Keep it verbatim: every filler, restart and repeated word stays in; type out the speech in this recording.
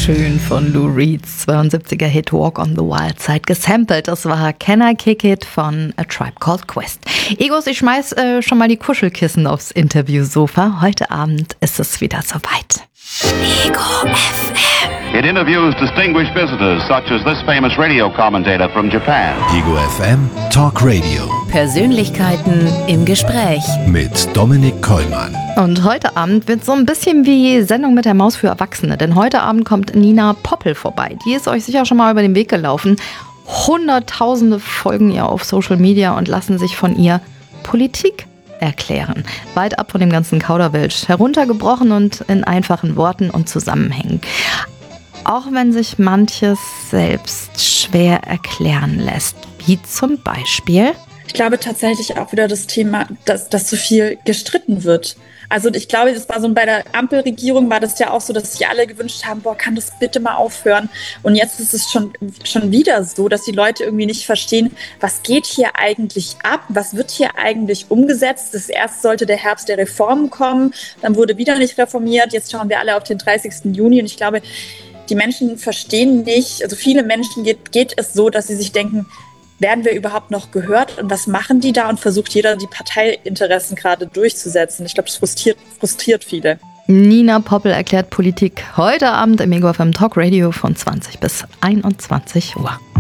schön von Lou Reeds zweiundsiebziger Hit Walk on the Wild Side gesampelt. Das war Can I Kick It von A Tribe Called Quest. Egos, ich schmeiß äh, schon mal die Kuschelkissen aufs Interviewsofa. Heute Abend ist es wieder soweit. Ego F M. It interviews distinguished visitors such as this famous radio commentator from Japan. Ego F M Talk Radio. Persönlichkeiten im Gespräch Mit Dominik Kollmann. Und heute Abend wird so ein bisschen wie Sendung mit der Maus für Erwachsene. Denn heute Abend kommt Nina Poppel vorbei. Die ist euch sicher schon mal über den Weg gelaufen. Hunderttausende folgen ihr auf Social Media und lassen sich von ihr Politik erklären. Weit ab von dem ganzen Kauderwelsch. Heruntergebrochen und in einfachen Worten und Zusammenhängen. Auch wenn sich manches selbst schwer erklären lässt. Wie zum Beispiel? Ich glaube tatsächlich auch wieder das Thema, dass, dass so viel gestritten wird. Also ich glaube, das war so bei der Ampelregierung war das ja auch so, dass sich alle gewünscht haben, boah, kann das bitte mal aufhören? Und jetzt ist es schon, schon wieder so, dass die Leute irgendwie nicht verstehen, was geht hier eigentlich ab? Was wird hier eigentlich umgesetzt? Das erst sollte der Herbst der Reformen kommen, dann wurde wieder nicht reformiert. Jetzt schauen wir alle auf den dreißigsten Juni und ich glaube, die Menschen verstehen nicht, also viele Menschen geht, geht es so, dass sie sich denken, werden wir überhaupt noch gehört und was machen die da und versucht jeder die Parteiinteressen gerade durchzusetzen. Ich glaube, das frustriert, frustriert viele. Nina Poppel erklärt Politik heute Abend im Ego F M Talk Radio von zwanzig bis einundzwanzig Uhr.